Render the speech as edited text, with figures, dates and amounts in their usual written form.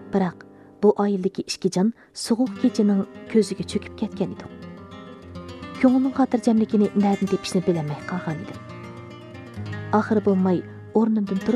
Biroq bu oiladagi ikki jon sovuq kechining ko'ziga cho'kib ketgan edi. Ko'ngilning xotirjamligini nerdan tepishni bilmay qolgan edim. Oxiri bo'lmay o'rnimdan turib